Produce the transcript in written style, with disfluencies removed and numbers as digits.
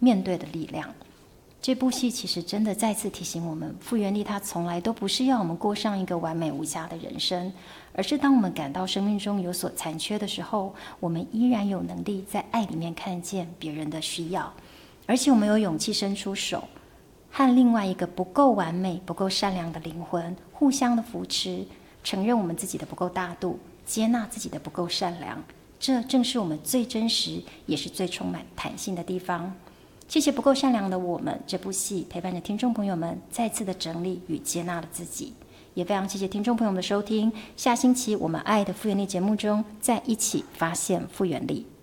面对的力量。这部戏其实真的再次提醒我们，复原力它从来都不是要我们过上一个完美无瑕的人生，而是当我们感到生命中有所残缺的时候，我们依然有能力在爱里面看见别人的需要，而且我们有勇气伸出手，和另外一个不够完美、不够善良的灵魂互相的扶持，承认我们自己的不够大度，接纳自己的不够善良，这正是我们最真实也是最充满弹性的地方。谢谢不够善良的我们，这部戏陪伴着听众朋友们再次的整理与接纳了自己，也非常谢谢听众朋友们的收听。下星期我们爱的复原力节目中再一起发现复原力。